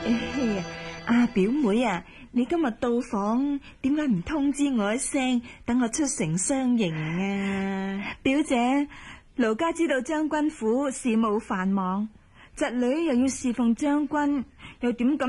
表妹啊，你今日到訪，點解唔通知我一聲，等我出城相迎啊？ 表姐，奴家知道將軍府事務繁忙，侄女又要侍奉將軍，又點敢